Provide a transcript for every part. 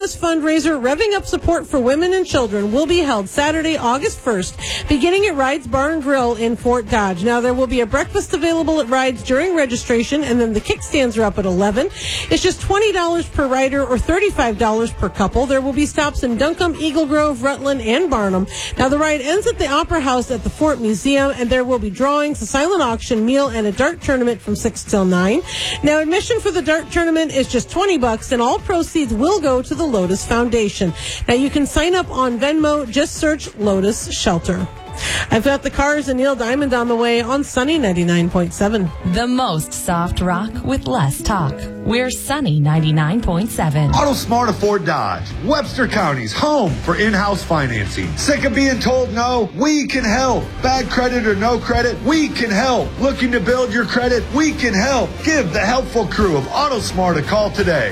Lotus fundraiser, Revving Up Support for Women and Children, will be held Saturday, August 1st, beginning at Rides Bar and Grill in Fort Dodge. Now, there will be a breakfast available at Rides during registration, and then the kickstands are up at 11. It's just $20 per rider or $35 per couple. There will be stops in Duncombe, Eagle Grove, Rutland, and Barnum. Now, the ride ends at the Opera House at the Fort Museum, and there will be drawings, a silent auction, meal, and a dart tournament from 6 till 9. Now, admission for the dart tournament is just $20, and all proceeds will go to the Lotus Foundation. Now, you can sign up on Venmo. Just search Lotus Shelter. I've got the Cars and Neil Diamond on the way on Sunny 99.7. The most soft rock with less talk. We're Sunny 99.7. AutoSmart of Fort Dodge, Webster County's home for in-house financing. Sick of being told no? We can help. Bad credit or no credit? We can help. Looking to build your credit? We can help. Give the helpful crew of AutoSmart a call today.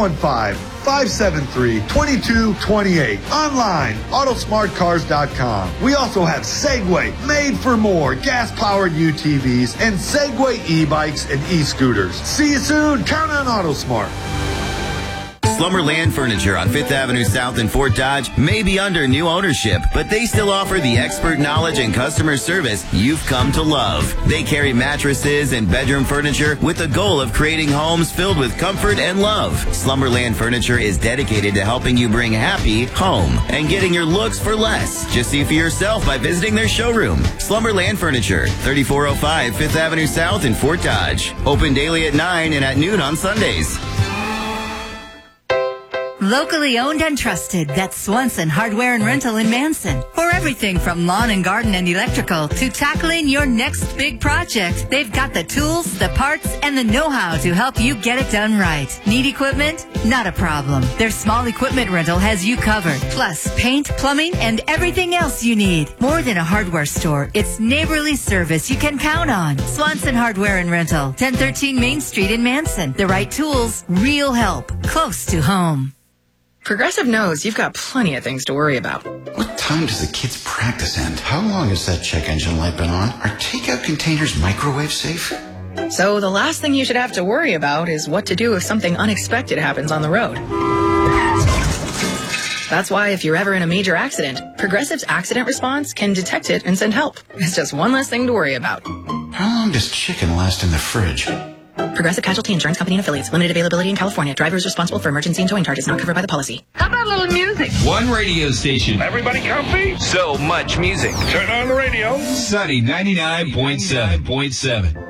515-573-2228. Online, autosmartcars.com. We also have Segway, made for more, gas-powered UTVs, and Segway e-bikes and e-scooters. See you soon. Count on AutoSmart. Slumberland Furniture on 5th Avenue South in Fort Dodge may be under new ownership, but they still offer the expert knowledge and customer service you've come to love. They carry mattresses and bedroom furniture with the goal of creating homes filled with comfort and love. Slumberland Furniture is dedicated to helping you bring happy home and getting your looks for less. Just see for yourself by visiting their showroom. Slumberland Furniture, 3405 5th Avenue South in Fort Dodge. Open daily at 9 and at noon on Sundays. Locally owned and trusted, that's Swanson Hardware and Rental in Manson. For everything from lawn and garden and electrical to tackling your next big project, they've got the tools, the parts, and the know-how to help you get it done right. Need equipment? Not a problem. Their small equipment rental has you covered. Plus, paint, plumbing, and everything else you need. More than a hardware store, it's neighborly service you can count on. Swanson Hardware and Rental, 1013 Main Street in Manson. The right tools, real help, close to home. Progressive knows you've got plenty of things to worry about. What time does the kids' practice end? How long has that check engine light been on? Are takeout containers microwave safe? So the last thing you should have to worry about is what to do if something unexpected happens on the road. That's why if you're ever in a major accident, Progressive's accident response can detect it and send help. It's just one less thing to worry about. How long does chicken last in the fridge? Progressive Casualty Insurance Company and Affiliates. Limited availability in California. Driver is responsible for emergency and towing charges not covered by the policy. How about a little music? One radio station. Everybody comfy? So much music. Turn on the radio. Sunny 99.7.